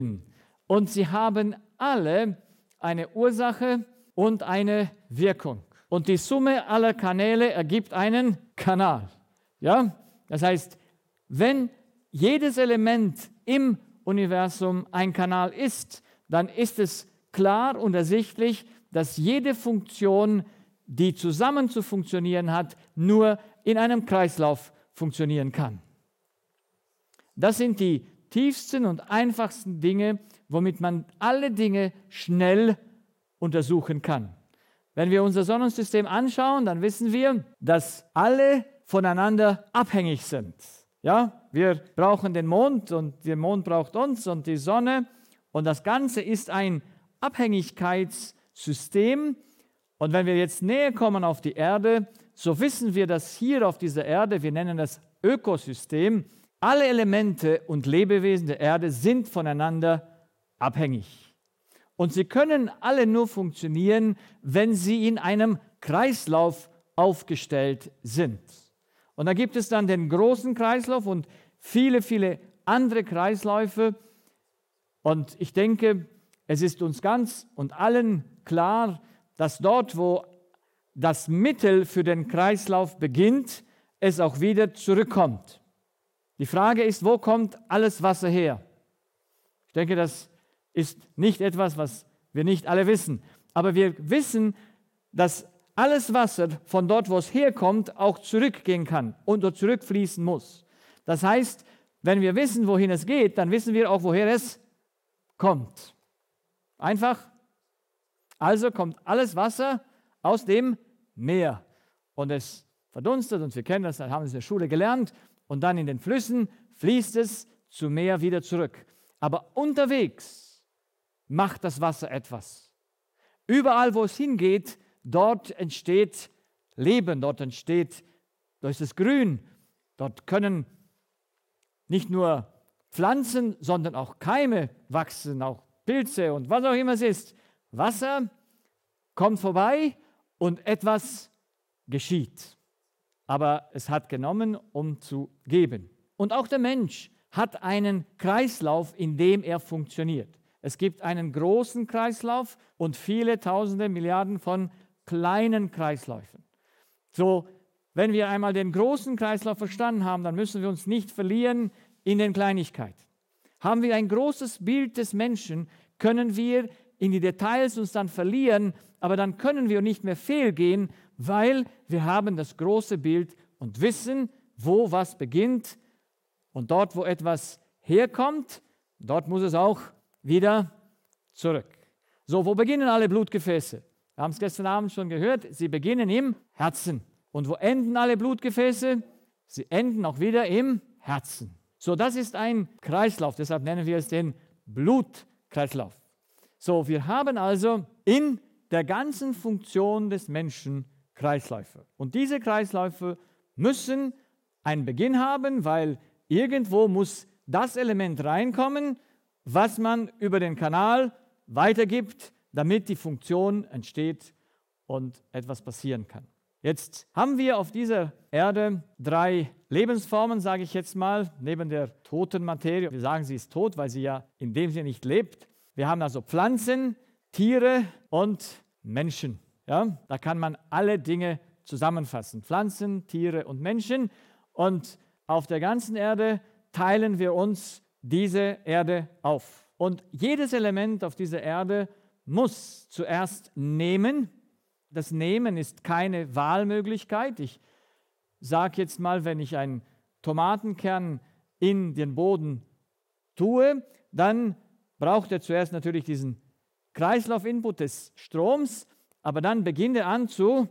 Und sie haben alle eine Ursache und eine Wirkung. Und die Summe aller Kanäle ergibt einen Kanal. Ja? Das heißt, wenn jedes Element im Universum ein Kanal ist, dann ist es klar und ersichtlich, dass jede Funktion, die zusammen zu funktionieren hat, nur in einem Kreislauf funktionieren kann. Das sind die tiefsten und einfachsten Dinge, womit man alle Dinge schnell untersuchen kann. Wenn wir unser Sonnensystem anschauen, dann wissen wir, dass alle voneinander abhängig sind. Ja, wir brauchen den Mond und der Mond braucht uns und die Sonne. Und das Ganze ist ein Abhängigkeitssystem. Und wenn wir jetzt näher kommen auf die Erde, so wissen wir, dass hier auf dieser Erde, wir nennen das Ökosystem, alle Elemente und Lebewesen der Erde sind voneinander abhängig. Und sie können alle nur funktionieren, wenn sie in einem Kreislauf aufgestellt sind. Und da gibt es dann den großen Kreislauf und viele, viele andere Kreisläufe. Und ich denke, es ist uns ganz und allen klar, dass dort, wo das Mittel für den Kreislauf beginnt, es auch wieder zurückkommt. Die Frage ist, wo kommt alles Wasser her? Ich denke, das ist nicht etwas, was wir nicht alle wissen. Aber wir wissen, dass alles Wasser von dort, wo es herkommt, auch zurückgehen kann und dort zurückfließen muss. Das heißt, wenn wir wissen, wohin es geht, dann wissen wir auch, woher es kommt. Einfach. Also kommt alles Wasser aus dem Meer und es verdunstet und wir kennen das, haben wir in der Schule gelernt und dann in den Flüssen fließt es zum Meer wieder zurück. Aber unterwegs macht das Wasser etwas. Überall, wo es hingeht, dort entsteht Leben, dort ist es grün, dort können nicht nur Pflanzen, sondern auch Keime wachsen, auch Pilze und was auch immer es ist. Wasser kommt vorbei und etwas geschieht. Aber es hat genommen, um zu geben. Und auch der Mensch hat einen Kreislauf, in dem er funktioniert. Es gibt einen großen Kreislauf und viele Tausende, Milliarden von kleinen Kreisläufen. So, wenn wir einmal den großen Kreislauf verstanden haben, dann müssen wir uns nicht verlieren in den Kleinigkeiten. Haben wir ein großes Bild des Menschen, können wir in die Details uns dann verlieren, aber dann können wir nicht mehr fehlgehen, weil wir haben das große Bild und wissen, wo was beginnt und dort, wo etwas herkommt, dort muss es auch wieder zurück. So, wo beginnen alle Blutgefäße? Wir haben es gestern Abend schon gehört, sie beginnen im Herzen. Und wo enden alle Blutgefäße? Sie enden auch wieder im Herzen. So, das ist ein Kreislauf, deshalb nennen wir es den Blutkreislauf. So, wir haben also in der ganzen Funktion des Menschen Kreisläufe. Und diese Kreisläufe müssen einen Beginn haben, weil irgendwo muss das Element reinkommen, was man über den Kanal weitergibt, damit die Funktion entsteht und etwas passieren kann. Jetzt haben wir auf dieser Erde 3 Lebensformen, sage ich jetzt mal, neben der toten Materie. Wir sagen, sie ist tot, weil sie ja in dem Sinne nicht lebt. Wir haben also Pflanzen, Tiere und Menschen. Ja? Da kann man alle Dinge zusammenfassen. Pflanzen, Tiere und Menschen. Und auf der ganzen Erde teilen wir uns diese Erde auf. Und jedes Element auf dieser Erde muss zuerst nehmen. Das Nehmen ist keine Wahlmöglichkeit. Ich sage jetzt mal, wenn ich einen Tomatenkern in den Boden tue, dann braucht er zuerst natürlich diesen Kreislauf-Input des Stroms, aber dann beginnt er an zu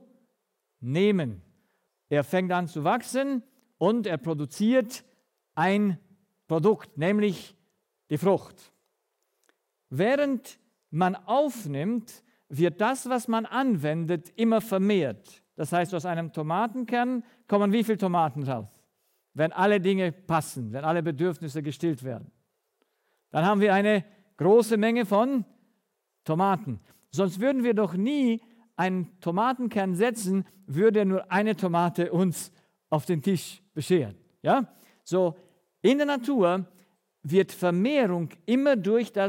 nehmen. Er fängt an zu wachsen und er produziert ein Produkt, nämlich die Frucht. Während man aufnimmt, wird das, was man anwendet, immer vermehrt. Das heißt, aus einem Tomatenkern kommen wie viele Tomaten raus? Wenn alle Dinge passen, wenn alle Bedürfnisse gestillt werden. Dann haben wir eine große Menge von Tomaten. Sonst würden wir doch nie einen Tomatenkern setzen, würde nur eine Tomate uns auf den Tisch bescheren. Ja? So, in der Natur wird Vermehrung immer durch